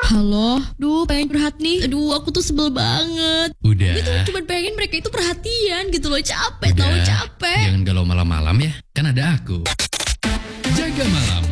Halo, pengen curhat nih. Aku tuh sebel banget. Udah. Gue tuh cuma pengen mereka itu perhatian gitu loh. Capek, Udah. tahu capek. Jangan galau malam-malam ya. Kan ada aku. Jaga malam.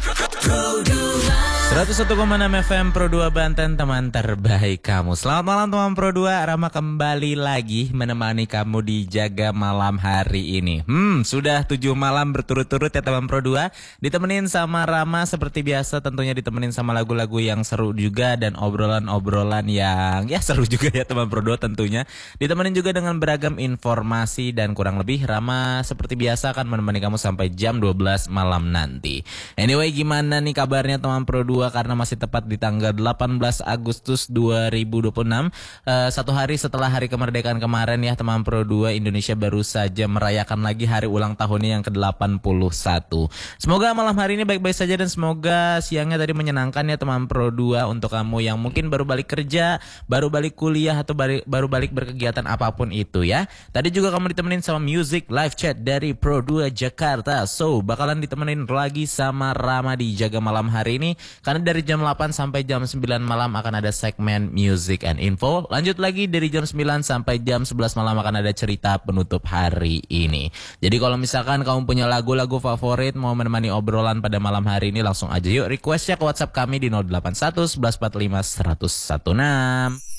101,6 FM Pro 2 Banten, teman terbaik kamu. Selamat malam teman Pro 2, Rama kembali lagi menemani kamu di Jaga Malam hari ini. Sudah 7 malam berturut-turut ya teman Pro 2. Ditemenin sama Rama seperti biasa, tentunya ditemenin sama lagu-lagu yang seru juga dan obrolan-obrolan yang ya seru juga ya teman Pro 2 tentunya. Ditemenin juga dengan beragam informasi dan kurang lebih Rama seperti biasa akan menemani kamu sampai jam 12 malam nanti. Anyway, gimana nih kabarnya teman Pro 2? Karena masih tepat di tanggal 18 Agustus 2026, satu hari setelah hari kemerdekaan kemarin ya teman Pro 2, Indonesia baru saja merayakan lagi hari ulang tahunnya yang ke-81. Semoga malam hari ini baik-baik saja dan semoga siangnya tadi menyenangkan ya teman Pro 2 untuk kamu yang mungkin baru balik kerja, baru balik kuliah atau baru balik berkegiatan apapun itu ya. Tadi juga kamu ditemenin sama music live chat dari Pro 2 Jakarta. So, bakalan ditemenin lagi sama Rama di Jaga Malam hari ini. Karena dari jam 8 sampai jam 9 malam akan ada segmen Music and Info. Lanjut lagi dari jam 9 sampai jam 11 malam akan ada cerita penutup hari ini. Jadi kalau misalkan kamu punya lagu-lagu favorit mau menemani obrolan pada malam hari ini, langsung aja yuk request ya ke WhatsApp kami di 081 1145 116.